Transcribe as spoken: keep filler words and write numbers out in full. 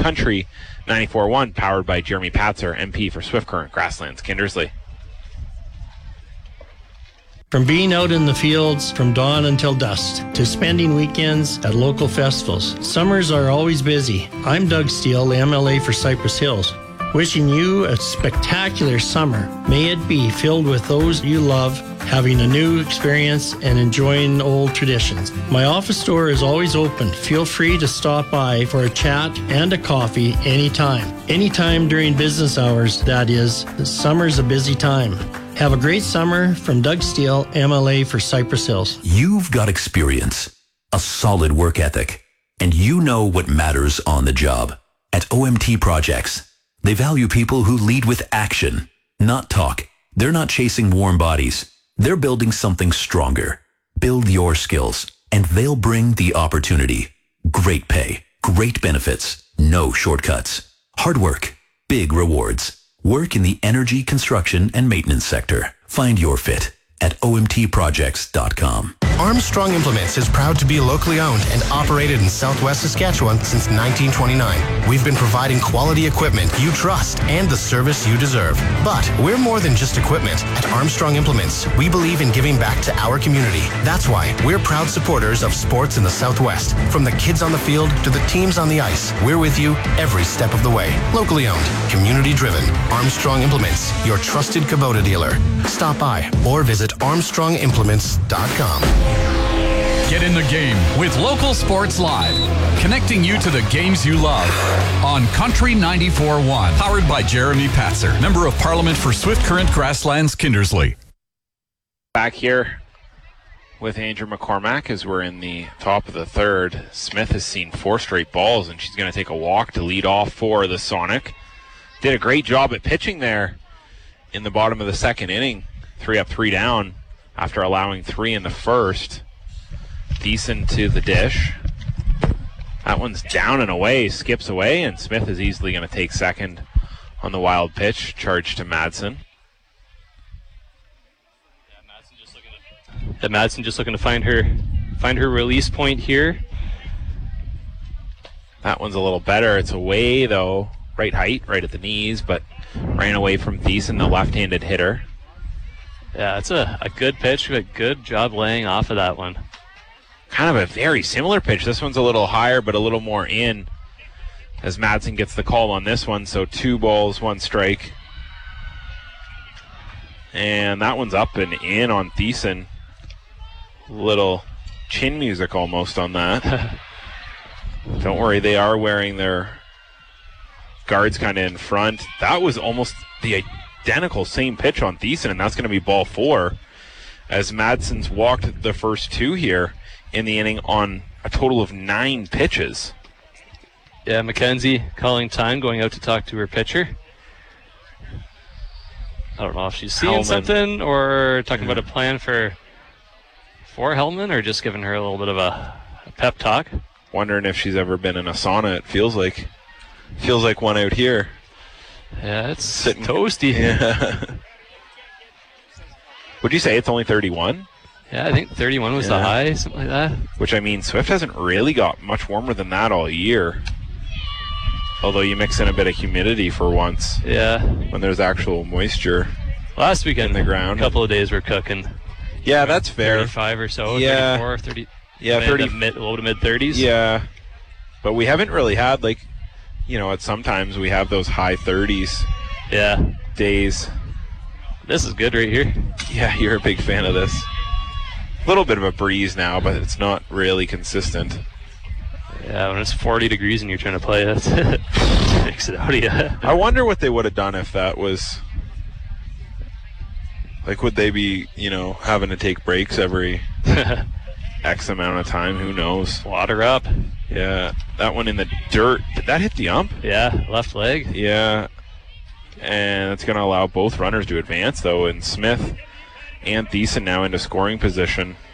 Country ninety-four point one, powered by Jeremy Patzer, M P for Swift Current Grasslands Kindersley. From being out in the fields from dawn until dusk to spending weekends at local festivals, summers are always busy. I'm Doug Steele, the M L A for Cypress Hills. Wishing you a spectacular summer. May it be filled with those you love, having a new experience and enjoying old traditions. My office door is always open. Feel free to stop by for a chat and a coffee anytime. Anytime during business hours, that is. Summer's a busy time. Have a great summer from Doug Steele, M L A for Cypress Hills. You've got experience, a solid work ethic, and you know what matters on the job. At O M T Projects, they value people who lead with action, not talk. They're not chasing warm bodies. They're building something stronger. Build your skills, and they'll bring the opportunity. Great pay, great benefits, no shortcuts. Hard work, big rewards. Work in the energy, construction, and maintenance sector. Find your fit at O M T projects dot com. Armstrong Implements is proud to be locally owned and operated in Southwest Saskatchewan since nineteen twenty-nine. We've been providing quality equipment you trust and the service you deserve. But we're more than just equipment. At Armstrong Implements, we believe in giving back to our community. That's why we're proud supporters of sports in the Southwest. From the kids on the field to the teams on the ice, we're with you every step of the way. Locally owned, community driven. Armstrong Implements, your trusted Kubota dealer. Stop by or visit armstrong implements dot com. Get in the game with Local Sports Live, connecting you to the games you love on Country ninety-four point one, powered by Jeremy Patzer, Member of Parliament for Swift Current Grasslands Kindersley. Back here with Andrew McCormack as we're in the top of the third. Smith has seen four straight balls, and she's going to take a walk to lead off for the Sonic. Did a great job at pitching there in the bottom of the second inning. Three up, three down after allowing three in the first. Thiessen to the dish. That one's down and away, skips away, and Smith is easily going to take second on the wild pitch. Charge to Madsen. Yeah, Madsen just looking to find her find her release point here. That one's a little better. It's away, though. Right height, right at the knees, but ran away from Thiessen, the left-handed hitter. Yeah, it's a, a good pitch. A good job laying off of that one. Kind of a very similar pitch. This one's a little higher, but a little more in as Madsen gets the call on this one. So two balls, one strike. And that one's up and in on Thiessen. Little chin music almost on that. Don't worry, they are wearing their guards kind of in front. That was almost the identical same pitch on Thiessen, and that's going to be ball four as Madsen's walked the first two here in the inning on a total of nine pitches. Yeah, Mackenzie calling time, going out to talk to her pitcher. I don't know if she's seeing Hellman. something or talking yeah. about a plan for for Hellman, or just giving her a little bit of a, a pep talk. Wondering if she's ever been in a sauna. It feels like feels like one out here. Yeah, it's Sitting toasty. Yeah. Would you say it's only thirty-one? Yeah, I think thirty-one was yeah. the high, something like that. Which, I mean, Swift hasn't really got much warmer than that all year. Although you mix in a bit of humidity for once. Yeah. When there's actual moisture. Last weekend, in the ground. A couple of days we're cooking. Yeah, that's fair. thirty-five or so, yeah. thirty-four, thirty. Yeah, thirty. Mid, low to mid thirties. Yeah. But we haven't really had, like, you know, at sometimes we have those high thirties. Yeah. Days. This is good right here. Yeah, you're a big fan of this. A little bit of a breeze now, but it's not really consistent. Yeah, when it's forty degrees and you're trying to play, that takes it out of you. I wonder what they would have done if that was... Like, would they be, you know, having to take breaks every X amount of time? Who knows? Water up. Yeah, that one in the dirt. Did that hit the ump? Yeah, left leg. Yeah, and it's going to allow both runners to advance, though, and Smith and Thiessen now into scoring position.